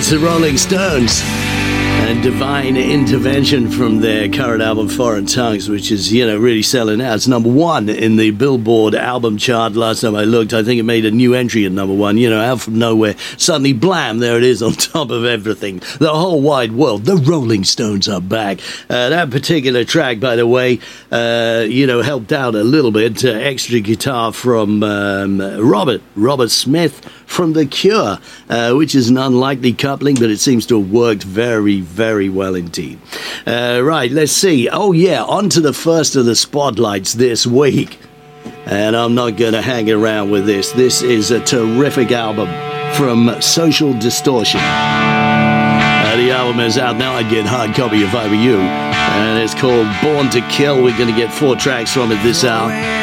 That's the Rolling Stones. And Divine Intervention from their current album Foreign Tongues, which is, really selling out. It's number one in the Billboard album chart. Last time I looked, I think it made a new entry at number one, out from nowhere. Suddenly, blam, there it is on top of everything. The whole wide world. The Rolling Stones are back. That particular track, by the way, helped out a little bit. Extra guitar from Robert Smith from The Cure, which is an unlikely coupling, but it seems to have worked very, very well indeed. Right, let's see. Oh, yeah, on to the first of the spotlights this week. And I'm not going to hang around with this. This is a terrific album from Social Distortion. The album is out now. I'd get a hard copy if I were you. And it's called Born to Kill. We're going to get 4 tracks from it this hour.